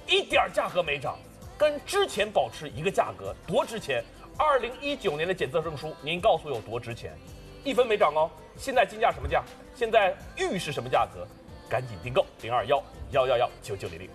一点价格没涨，跟之前保持一个价格，多值钱！2019年的检测证书，您告诉我有多值钱？1分没涨哦。现在金价什么价？现在玉是什么价格？赶紧订购021-111-9900。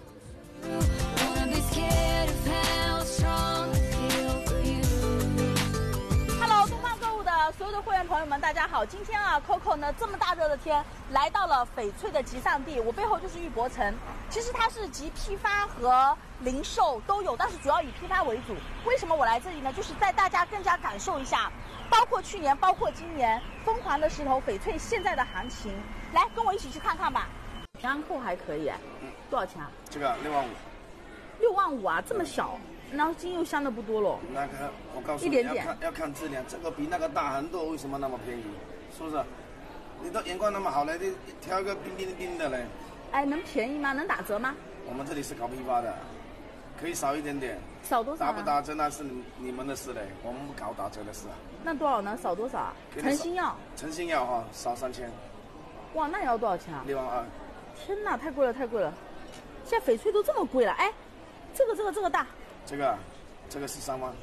所有的会员朋友们，大家好！今天啊 ，Coco 呢这么大热的天，来到了翡翠的集散地。我背后就是玉博城，其实它是集批发和零售都有，但是主要以批发为主。为什么我来这里呢？就是带大家更加感受一下，包括去年，包括今年，疯狂的石头翡翠现在的行情。来，跟我一起去看看吧。平安扣还可以，多少钱啊？ 这个6万5。 6万5啊，这么小。然后金又镶的不多了， 那个我告诉你，要看质量，这个比那个大很多，为什么那么便宜？是不是？你的眼光那么好嘞，你挑一个冰的嘞。 哎，能便宜吗？能打折吗？ 我们这里是搞批发的，可以少一点点。 少多少、啊？ 打不打折那是你们的事嘞，我们不搞打折的事啊。 那多少呢？少多少啊？诚心要。诚心要哈，少3000。 哇，那要多少钱啊 ？6万2。 天哪，太贵了，太贵了！现在翡翠都这么贵了，哎，这个大。 这个13万。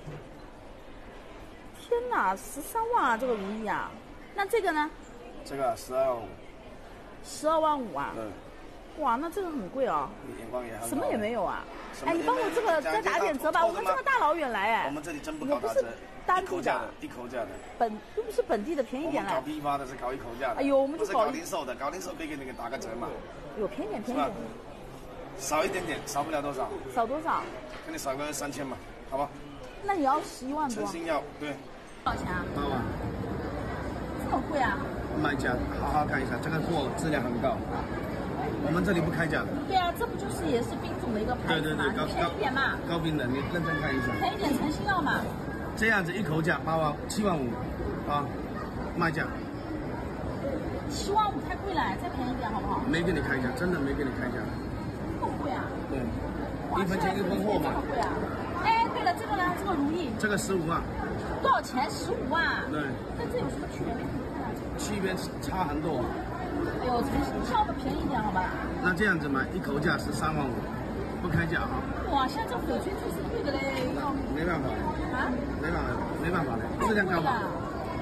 天哪，13万啊，这个如意啊！那这个呢？ 这个12万5。 12万5啊？ 对。 哇，那这个很贵啊。 你眼光也很好。 什么也没有啊？哎，你帮我这个再打点折吧，我们这么大老远来哎。 我们这里真不搞打折。 单独的。 一口价的。又不是本地的，便宜点来。 搞批发的是搞一口价的。 哎呦，我们就搞零售的，搞零售可以给你打个折嘛。 有便宜点。 少一点点，少不了多少。 少多少？ 给你少个3000嘛，好吧？ 那你要11万多。 诚心要，对。 多少钱啊 ？8万。 这么贵啊？ 卖价好好看一下，这个货质量很高，我们这里不开价的。 对啊，这不就是也是冰种的一个牌子吗？对，便宜点嘛。 高冰的，你认真看一下。 便宜点，诚心要嘛。 这样子一口价7万5，啊，卖价。 7万5太贵了，再便宜点好不好？ 没给你开价，真的没给你开价。 这么贵啊？ 对，1分钱1分货嘛。 这么贵啊？哎，对了，这个呢？这个如意。 这个15万。 多少钱？15万。 对。 跟这有什么区别？没怎么看啊。 区别差很多。 哎呦，诚心要的便宜点好吧？ 那这样子嘛，一口价是3万5，不开价啊。 哇，像这翡翠就是贵的嘞。 没办法。 啊？ 没办法的，质量高嘛。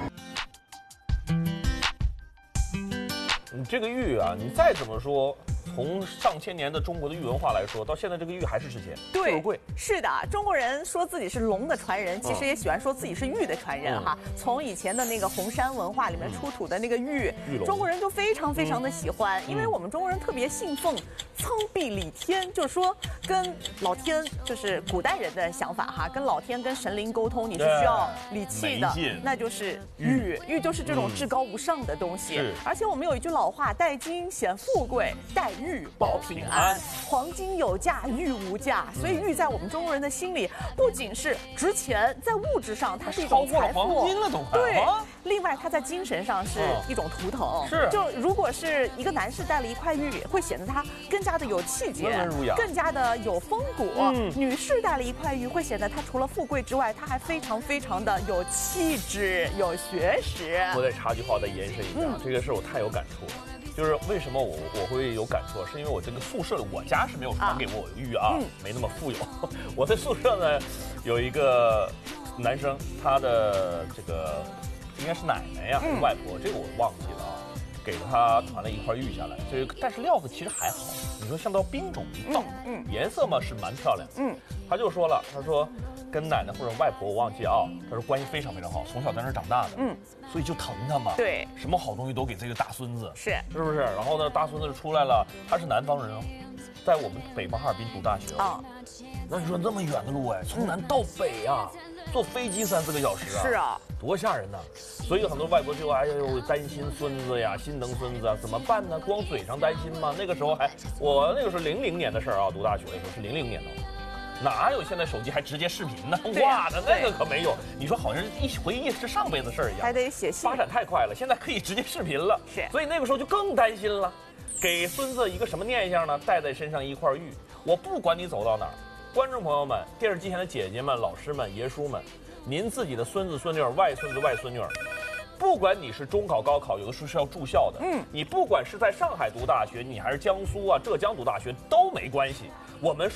你这个玉啊，你再怎么说，从上千年的中国的玉文化来说，到现在这个玉还是值钱，就是贵。 是的，中国人说自己是龙的传人，其实也喜欢说自己是玉的传人哈。从以前的那个红山文化里面出土的那个玉，中国人就非常的喜欢，因为我们中国人特别信奉苍壁礼天，就是说跟老天，就是古代人的想法哈，跟老天跟神灵沟通，你是需要礼器的，那就是玉，玉就是这种至高无上的东西。而且我们有一句老话，戴金显富贵，戴玉保平安。黄金有价，玉无价，所以玉在我们中国人的心里不仅是值钱，在物质上它是一种财富， 超过了黄金了都。 对，另外它在精神上是一种图腾。 是， 就如果是一个男士戴了一块玉，会显得他更加的有气节， 温文儒雅， 更加的有风骨。女士戴了一块玉，会显得她除了富贵之外，她还非常的有气质、有学识。 我再插句话，再延伸一下，这个事我太有感触了。就是为什么我会有感触，是因为我这个宿舍我家是没有传给我玉啊，没那么富有。我在宿舍呢有一个男生，他的这个应该是奶奶呀还是外婆，这个我忘记了啊，给他传了一块玉下来。这个但是料子其实还好，你说像到冰种一造，颜色嘛是蛮漂亮的。他就说了，他说跟奶奶或者外婆我忘记啊，他说关系非常好，从小在那儿长大的，所以就疼他嘛， 对， 什么好东西都给这个大孙子， 是不是？然后呢，大孙子出来了，他是南方人哦，在我们北方哈尔滨读大学啊，那你说那么远的路哎，从南到北啊，坐飞机3、4个小时啊， 是啊， 多吓人呐！所以很多外国就哎呦担心孙子呀，心疼孙子啊，怎么办呢？光嘴上担心吗？那个时候我那个时候00年的事儿啊，读大学的时候是00年的。哪有现在手机还直接视频呢？哇，那个可没有。你说好像回忆是上辈子事儿一样， 还得写信。 发展太快了，现在可以直接视频了。 是， 所以那个时候就更担心了。给孙子一个什么念想呢？带在身上一块玉。我不管你走到哪儿，观众朋友们、电视机前的姐姐们、老师们、爷叔们，您自己的孙子孙女、外孙子外孙女，不管你是中考、高考，有的时候是要住校的，你不管是在上海读大学，你还是江苏啊、浙江读大学都没关系。我们